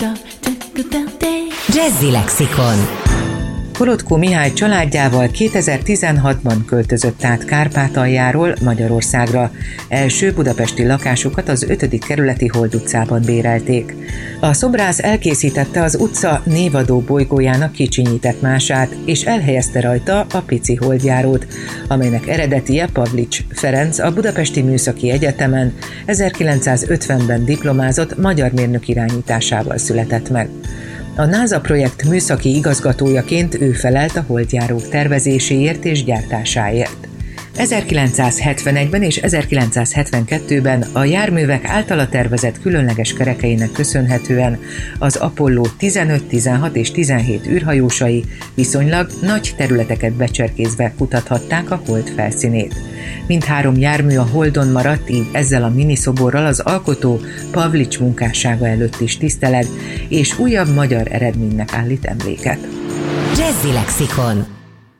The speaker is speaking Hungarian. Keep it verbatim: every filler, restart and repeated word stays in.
Jazzy Lexikon. Kolodkó Mihály családjával kétezer-tizenhatban költözött át Kárpátaljáról Magyarországra. Első budapesti lakásukat az ötödik kerületi Hold utcában bérelték. A szobrász elkészítette az utca névadó bolygójának kicsinyített mását, és elhelyezte rajta a pici holdjárót, amelynek eredetie Pavlics Ferenc a Budapesti Műszaki Egyetemen ezerkilencszázötvenben diplomázott magyar mérnök irányításával született meg. A NASA projekt műszaki igazgatójaként ő felelt a holdjárók tervezéséért és gyártásáért. ezerkilencszázhetvenegyben és ezerkilencszázhetvenkettőben a járművek általa tervezett különleges kerekeinek köszönhetően az Apollo tizenöt, tizenhat és tizenhét űrhajósai viszonylag nagy területeket becserkézve kutathatták a hold felszínét. Mindhárom jármű a Holdon maradt, így ezzel a miniszoborral az alkotó Pavlics munkássága előtt is tiszteleg, és újabb magyar eredménynek állít emléket. Jazzy Lexikon.